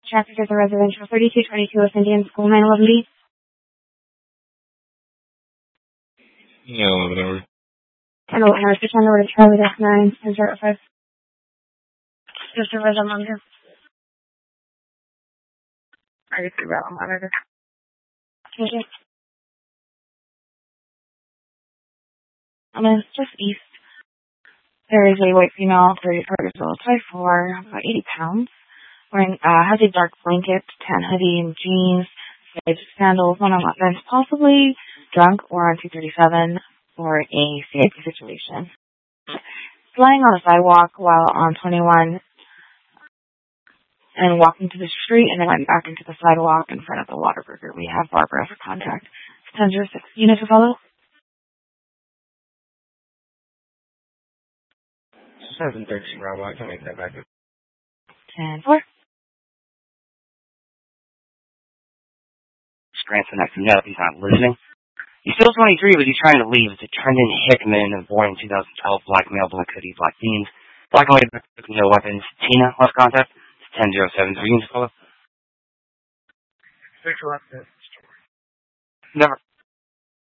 Traffic is a residential 3222 West Indian School 911B. Yeah, 11 hours. 10 hours, return over to Charlie Desk 9 and 05. Just a res on monitor. I just figured out on monitor. Thank you. It's just east. There is a white female, 34 years old, 5'4", about 80 pounds. Wearing, has a dark blanket, tan hoodie, and jeans, sandals, one on offense, possibly drunk or on 237 or a CIP situation. Lying on the sidewalk while on 21 and walking to the street and then went back into the sidewalk in front of the Waterburger. We have Barbara for contact. 1006 units to follow. 713 Bravo, I can make that back. 10-4. Scranton, I can know if he's not listening. He's still 23, but he's trying to leave. It's a Trendon Hickman, born in 2012, black male, black hoodie, black jeans, black and white, no weapons. Tina, left contact. It's 10-07, 3 units follow. 6 left. Never.